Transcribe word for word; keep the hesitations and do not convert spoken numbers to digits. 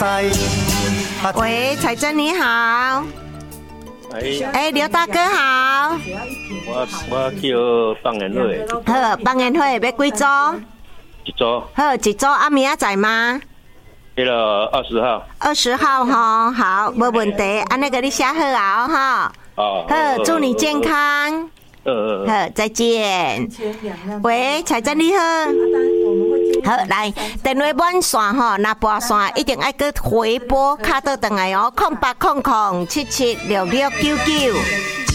喂，彩珍你好。 哎， 哎，刘大哥好。 我我叫放元会。 好，放元会要几组？ 一组。 好，一组啊，明仔载吗？ 那个二十号。 二十号哈，好，没问题。按那个你写好啊哈。 好。 好，祝你健康。 呃。 好，再见。喂，彩珍你好。好，来，电话满线吼，那拨线一定爱去回拨，卡倒转来哦，空八空空七七六六九九。